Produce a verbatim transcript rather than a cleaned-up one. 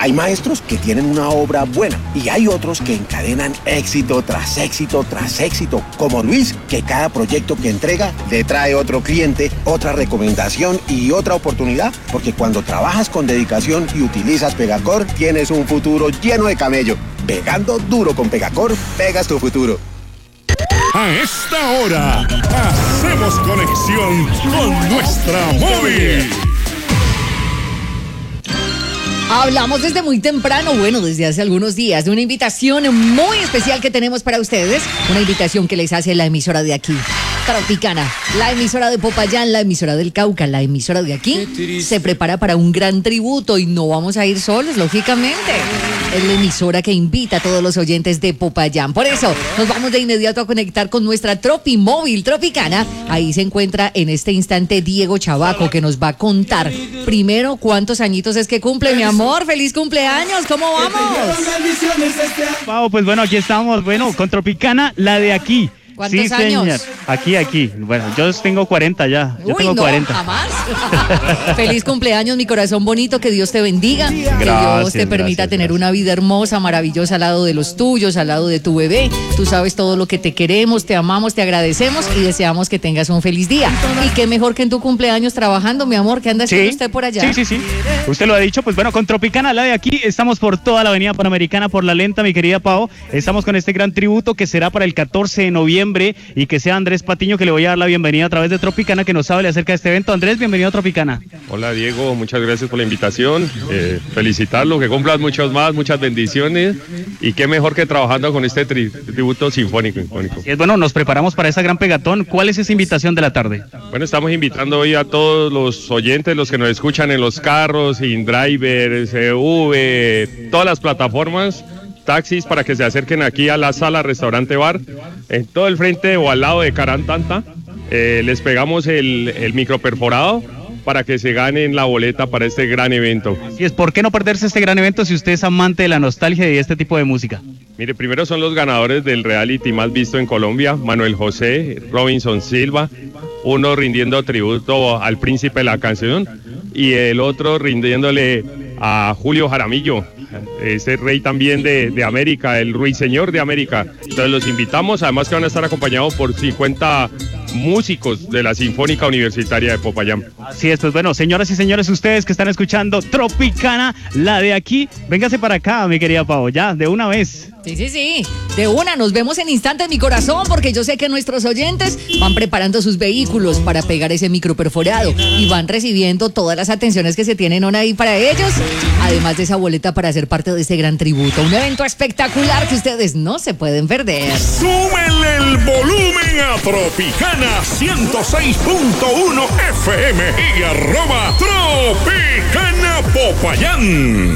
Hay maestros que tienen una obra buena y hay otros que encadenan éxito tras éxito tras éxito, como Luis, que cada proyecto que entrega le trae otro cliente, otra recomendación y otra oportunidad, porque cuando trabajas con dedicación y utilizas Pegacor, tienes un futuro lleno de camello. Pegando duro con Pegacor, pegas tu futuro. A esta hora, hacemos conexión con nuestra móvil. Hablamos desde muy temprano, bueno, desde hace algunos días, de una invitación muy especial que tenemos para ustedes. Una invitación que les hace la emisora de aquí, Tropicana, la emisora de Popayán, la emisora del Cauca, la emisora de aquí. Se prepara para un gran tributo y no vamos a ir solos, lógicamente. Es la emisora que invita a todos los oyentes de Popayán. Por eso, nos vamos de inmediato a conectar con nuestra Tropi Móvil Tropicana. Ahí se encuentra en este instante Diego Chavaco, que nos va a contar primero cuántos añiños es que cumple, mi amor. ¡Feliz cumpleaños! ¿Cómo vamos? Pau, pues bueno, aquí estamos, bueno, con Tropicana, la de aquí. ¿Cuántos sí, años? Señor. Aquí, aquí. Bueno, yo tengo cuarenta ya. Yo Uy, tengo no, cuarenta. jamás. Feliz cumpleaños, mi corazón bonito, que Dios te bendiga, Gracias, que Dios te permita gracias, tener gracias. una vida hermosa, maravillosa al lado de los tuyos, al lado de tu bebé. Tú sabes todo lo que te queremos, te amamos, te agradecemos y deseamos que tengas un feliz día. Y qué mejor que en tu cumpleaños trabajando, mi amor, ¿qué anda haciendo usted por allá? Sí, sí, sí. Usted lo ha dicho, pues bueno, con Tropicana, la de aquí, estamos por toda la avenida Panamericana, por La Lenta, mi querida Pau. Estamos con este gran tributo que será para el catorce de noviembre y que sea Andrés Patiño, que le voy a dar la bienvenida a través de Tropicana, que nos hable acerca de este evento. Andrés, bienvenido a Tropicana. Hola Diego, muchas gracias por la invitación. Eh, felicitarlo, que cumplas muchos más, muchas bendiciones. Y qué mejor que trabajando con este tri tributo sinfónico. sinfónico. Y es bueno, nos preparamos para esa gran pegatón. ¿Cuál es esa invitación de la tarde? Bueno, estamos invitando hoy a todos los oyentes, los que nos escuchan en los carros, InDriver, C V, todas las plataformas, taxis, para que se acerquen aquí a la sala restaurante bar, en todo el frente o al lado de Carantanta. Eh, les pegamos el, el micro perforado para que se ganen la boleta para este gran evento. Y es, ¿por qué no perderse este gran evento si usted es amante de la nostalgia y de este tipo de música? Mire, primero son los ganadores del reality más visto en Colombia, Manuel José, Robinson Silva, uno rindiendo tributo al príncipe de la canción y el otro rindiéndole a Julio Jaramillo, ese rey también de, de América, el ruiseñor de América. Entonces los invitamos, además que van a estar acompañados por cincuenta músicos de la Sinfónica Universitaria de Popayán. Así es, pues bueno, señoras y señores, ustedes que están escuchando Tropicana, la de aquí, véngase para acá, mi querida Pau, ya, de una vez. Sí, sí, sí. De una, nos vemos en instantes, mi corazón, porque yo sé que nuestros oyentes van preparando sus vehículos para pegar ese micro perforado y van recibiendo todas las atenciones que se tienen ahí para ellos, además de esa boleta para ser parte de este gran tributo. Un evento espectacular que ustedes no se pueden perder. Súbele el volumen a Tropicana ciento seis punto uno F M y arroba Tropicana Popayán.